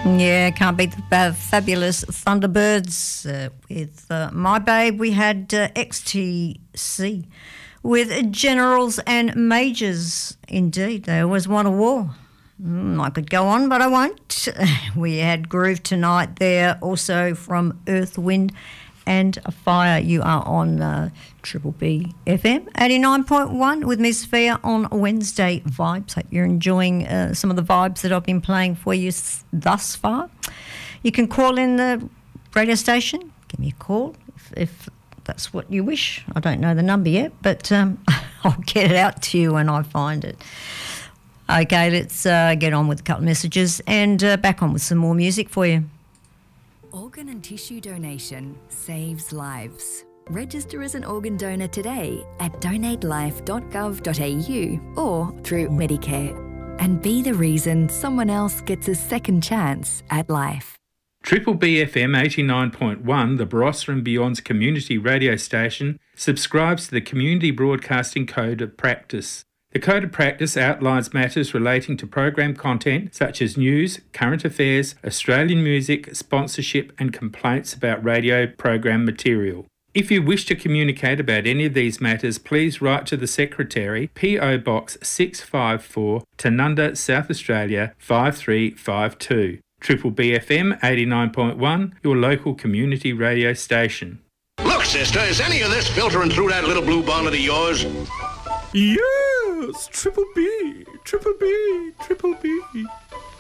Yeah, can't beat the fabulous Thunderbirds. With My Babe, we had XTC with Generals and Majors. Indeed, they always want a war. I could go on, but I won't. We had Groove Tonight there, also from Earth, Wind and Fire. You are on Triple B FM 89.1 with Miss Fia on Wednesday Vibes. Hope you're enjoying some of the vibes that I've been playing for you thus far. You can call in the radio station. Give me a call if that's what you wish. I don't know the number yet, but I'll get it out to you when I find it. Okay, let's get on with a couple of messages and back on with some more music for you. Organ and tissue donation saves lives. Register as an organ donor today at donatelife.gov.au or through Medicare, and be the reason someone else gets a second chance at life. Triple B FM 89.1, the Barossa and Beyond's community radio station, subscribes to the Community Broadcasting Code of Practice. The Code of Practice outlines matters relating to program content such as news, current affairs, Australian music, sponsorship and complaints about radio program material. If you wish to communicate about any of these matters, please write to the Secretary, P.O. Box 654, Tanunda, South Australia 5352. Triple B FM 89.1, your local community radio station. Look, sister, is any of this filtering through that little blue bonnet of yours? Yes, Triple B, Triple B, Triple B.